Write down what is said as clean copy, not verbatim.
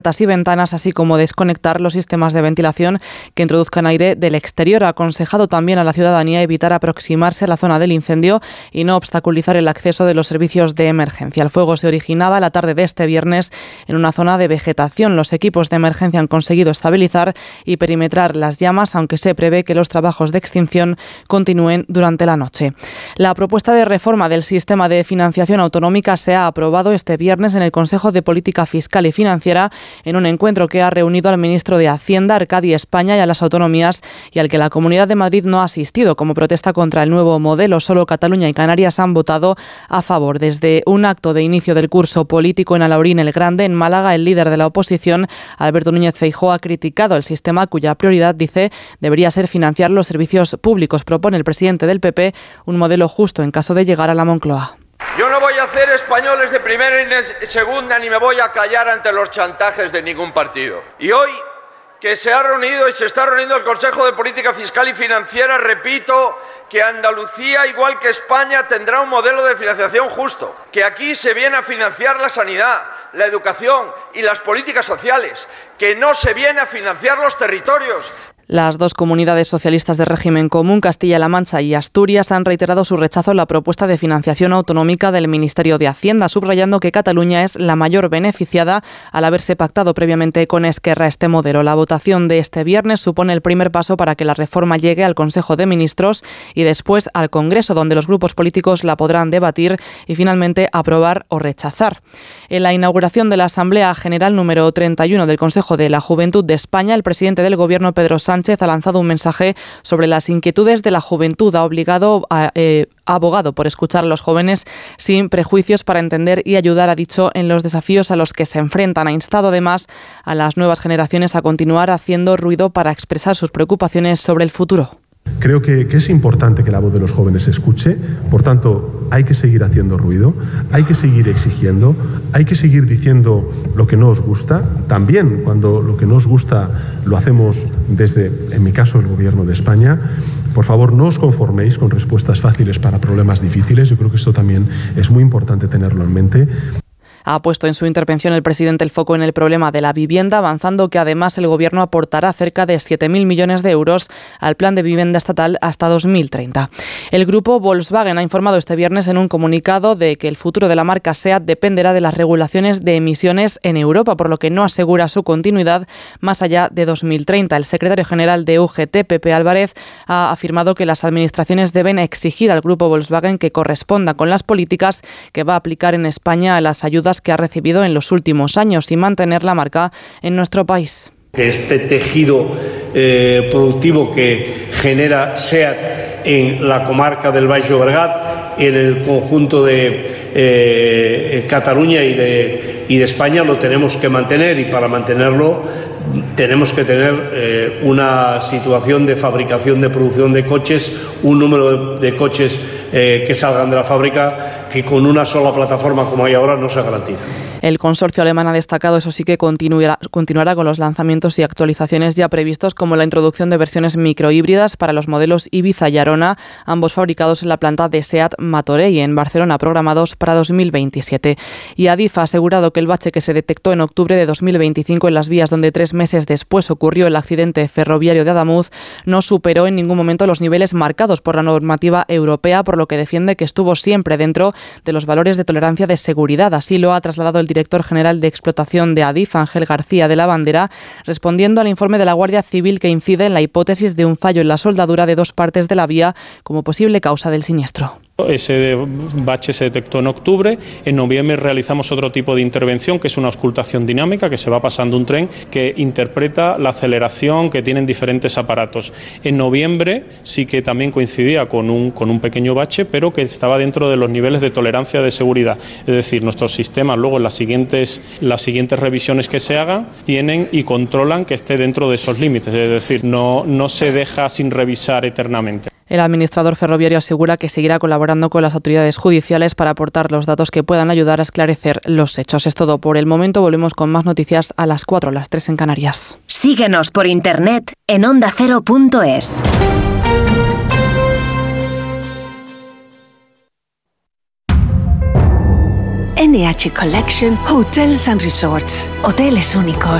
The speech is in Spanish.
y ventanas, así como desconectar los sistemas de ventilación que introduzcan aire del exterior. Ha aconsejado también a la ciudadanía evitar aproximarse a la zona del incendio y no obstaculizar el acceso de los servicios de emergencia. El fuego se originaba la tarde de este viernes en una zona de vegetación. Los equipos de emergencia han conseguido estabilizar y perimetrar las llamas, aunque se prevé que los trabajos de extinción continúen durante la noche. La propuesta de reforma del sistema de financiación autonómica se ha aprobado este viernes en el Consejo de Política Fiscal y Financiera, en un encuentro que ha reunido al ministro de Hacienda, Arcadi España, y a las autonomías, y al que la Comunidad de Madrid no ha asistido como protesta contra el nuevo modelo. Solo Cataluña y Canarias han votado a favor. Desde un acto de inicio del curso político en Alaurín el Grande, en Málaga, el líder de la oposición, Alberto Núñez Feijóo, ha criticado el sistema cuya prioridad, dice, debería ser financiar los servicios públicos. Propone el presidente del PP un modelo justo en caso de llegar a la Moncloa. Yo no voy a hacer españoles de primera y de segunda, ni me voy a callar ante los chantajes de ningún partido. Y hoy, que se ha reunido y se está reuniendo el Consejo de Política Fiscal y Financiera, repito que Andalucía, igual que España, tendrá un modelo de financiación justo, que aquí se viene a financiar la sanidad, la educación y las políticas sociales, que no se viene a financiar los territorios. Las dos comunidades socialistas de régimen común, Castilla-La Mancha y Asturias, han reiterado su rechazo a la propuesta de financiación autonómica del Ministerio de Hacienda, subrayando que Cataluña es la mayor beneficiada al haberse pactado previamente con Esquerra este modelo. La votación de este viernes supone el primer paso para que la reforma llegue al Consejo de Ministros y después al Congreso, donde los grupos políticos la podrán debatir y finalmente aprobar o rechazar. En la inauguración de la Asamblea General número 31 del Consejo de la Juventud de España, el presidente del Gobierno, Pedro Sánchez, ha lanzado un mensaje sobre las inquietudes de la juventud. Ha abogado por escuchar a los jóvenes sin prejuicios para entender y ayudar, ha dicho, en los desafíos a los que se enfrentan. Ha instado además a las nuevas generaciones a continuar haciendo ruido para expresar sus preocupaciones sobre el futuro. Creo que es importante que la voz de los jóvenes se escuche, por tanto hay que seguir haciendo ruido, hay que seguir exigiendo, hay que seguir diciendo lo que no os gusta, también cuando lo que no os gusta lo hacemos desde, en mi caso, el Gobierno de España. Por favor, no os conforméis con respuestas fáciles para problemas difíciles. Yo creo que esto también es muy importante tenerlo en mente. Ha puesto en su intervención el presidente el foco en el problema de la vivienda, avanzando que además el Gobierno aportará cerca de 7.000 millones de euros al plan de vivienda estatal hasta 2030. El grupo Volkswagen ha informado este viernes en un comunicado de que el futuro de la marca SEAT dependerá de las regulaciones de emisiones en Europa, por lo que no asegura su continuidad más allá de 2030. El secretario general de UGT, Pepe Álvarez, ha afirmado que las administraciones deben exigir al grupo Volkswagen que corresponda con las políticas que va a aplicar en España a las ayudas que ha recibido en los últimos años y mantener la marca en nuestro país. Este tejido productivo que genera SEAT en la comarca del Baix Llobregat, en el conjunto de Cataluña y de España, lo tenemos que mantener, y para mantenerlo tenemos que tener una situación de fabricación, de producción de coches, un número de coches que salgan de la fábrica que con una sola plataforma como hay ahora no se garantiza. El consorcio alemán ha destacado, eso sí, que continuará con los lanzamientos y actualizaciones ya previstos, como la introducción de versiones microhíbridas para los modelos Ibiza y Arona, ambos fabricados en la planta de SEAT Martorell en Barcelona, programados para 2027. Y Adif ha asegurado que el bache que se detectó en octubre de 2025 en las vías donde 3 meses después ocurrió el accidente ferroviario de Adamuz no superó en ningún momento los niveles marcados por la normativa europea, por lo que defiende que estuvo siempre dentro de los valores de tolerancia de seguridad. Así lo ha trasladado el director general de explotación de Adif, Ángel García de la Bandera, respondiendo al informe de la Guardia Civil que incide en la hipótesis de un fallo en la soldadura de 2 partes de la vía como posible causa del siniestro. Ese bache se detectó en octubre. En noviembre realizamos otro tipo de intervención, que es una auscultación dinámica, que se va pasando un tren que interpreta la aceleración que tienen diferentes aparatos. En noviembre sí que también coincidía con un pequeño bache, pero que estaba dentro de los niveles de tolerancia de seguridad. Es decir, nuestros sistemas luego en las siguientes revisiones que se hagan tienen y controlan que esté dentro de esos límites. Es decir, no se deja sin revisar eternamente. El administrador ferroviario asegura que seguirá colaborando con las autoridades judiciales para aportar los datos que puedan ayudar a esclarecer los hechos. Es todo por el momento. Volvemos con más noticias a las 4, a las 3 en Canarias. Síguenos por internet en ondacero.es. NH Collection Hotels and Resorts. Hoteles únicos,